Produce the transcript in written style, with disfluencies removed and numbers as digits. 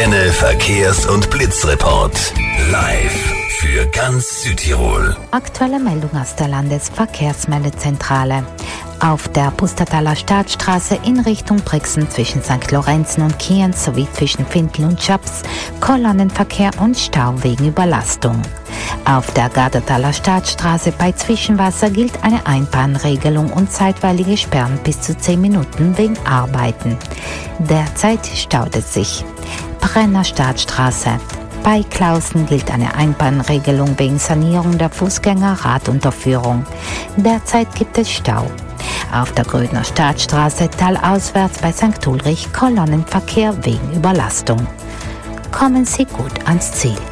Antenne Verkehrs- und Blitzreport. Live für ganz Südtirol. Aktuelle Meldung aus der Landesverkehrsmeldezentrale. Auf der Pustertaler Staatsstraße in Richtung Brixen zwischen St. Lorenzen und Kienz sowie zwischen Findl und Schaps Kolonnenverkehr und Stau wegen Überlastung. Auf der Gardertaler Staatsstraße bei Zwischenwasser gilt eine Einbahnregelung und zeitweilige Sperren bis zu 10 Minuten wegen Arbeiten. Derzeit staut es sich. Brenner Staatsstraße. Bei Klausen gilt eine Einbahnregelung wegen Sanierung der Fußgänger-Radunterführung. Derzeit gibt es Stau. Auf der Grödner Staatsstraße talauswärts bei St. Ulrich Kolonnenverkehr wegen Überlastung. Kommen Sie gut ans Ziel.